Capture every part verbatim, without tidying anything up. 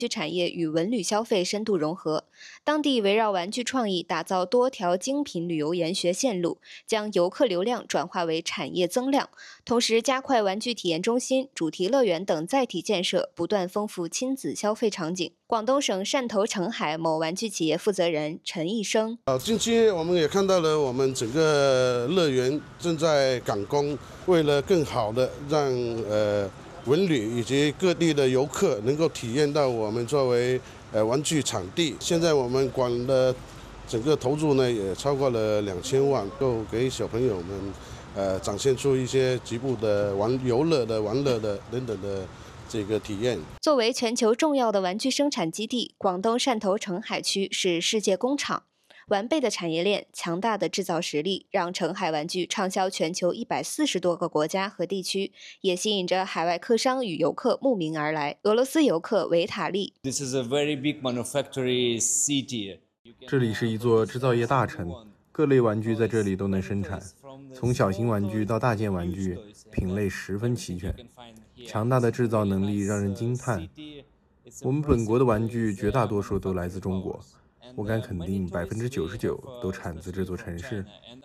具产业与文旅消费深度融合，当地围绕玩具创意打造多条精品旅游研学线路，将游客流量转化为产业增量，同时加快玩具体验中心、主题乐园等载体建设，不断丰富亲子消费场景。广东省汕头澄海某玩具企业负责人陈义生： 呃，近期我们也看到了，我们整个乐园正在赶工，为了更好的让呃文旅以及各地的游客能够体验到我们作为呃玩具场地。现在我们馆的整个投入呢也超过了两千万，够给小朋友们呃展现出一些局部的玩游乐的、玩乐的等等的这个体验。 作为全球重要的玩具生产基地，广东汕头澄海区是世界工厂。完备的产业链、强大的制造实力，让澄海玩具畅销全球一百四十多个国家和地区，也吸引着海外客商与游客慕名而来。俄罗斯游客维塔利 This is a very big manufactory city. 这里是一座制造业大城，各类玩具在这里都能生产，从小型玩具到大件玩具，品类十分齐全。强大的制造能力让人惊叹。我们本国的玩具绝大多数都来自中国。我敢肯定，百分之九十九都产自这座城市。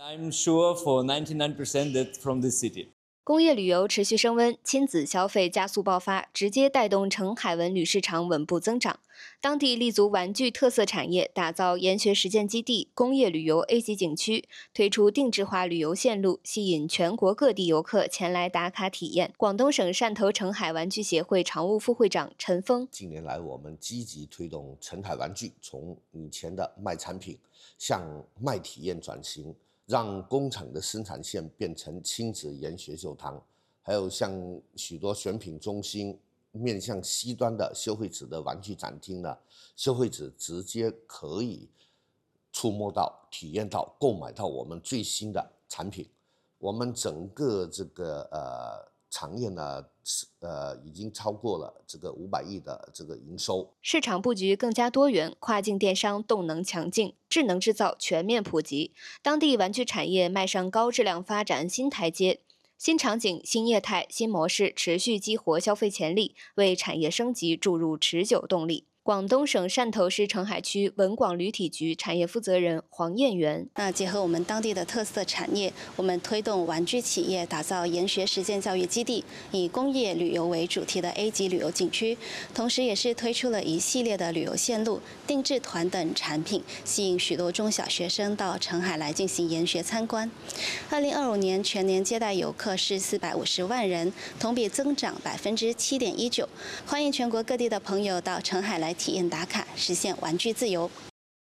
工业旅游持续升温，亲子消费加速爆发，直接带动澄海文旅市场稳步增长。当地立足玩具特色产业，打造研学实践基地、工业旅游 A 级景区，推出定制化旅游线路，吸引全国各地游客前来打卡体验。广东省汕头澄海玩具协会常务副会长陈峰： 近年来，我们积极推动澄海玩具从以前的卖产品向卖体验转型。让工厂的生产线变成亲子研学秀堂，还有像许多选品中心面向 C 端的消费者的玩具展厅呢，消费者直接可以触摸到、体验到、购买到我们最新的产品。我们整个这个呃产业呢，呃已经超过了这个五百亿的这个营收。 市场布局更加多元，跨境电商动能强劲，智能制造全面普及，当地玩具产业迈上高质量发展新台阶。新场景、新业态、新模式持续激活消费潜力，为产业升级注入持久动力。广东省汕头市澄海区文广旅体局产业负责人黄燕元： 那结合我们当地的特色产业，我们推动玩具企业打造研学实践教育基地，以工业旅游为主题的 A 级旅游景区，同时也是推出了一系列的旅游线路、定制团等产品，吸引许多中小学生到澄海来进行研学参观。二零二五年全年接待游客是四百五十万人，同比增长百分之七点一九。欢迎全国各地的朋友到澄海来体验打卡，实现玩具自由。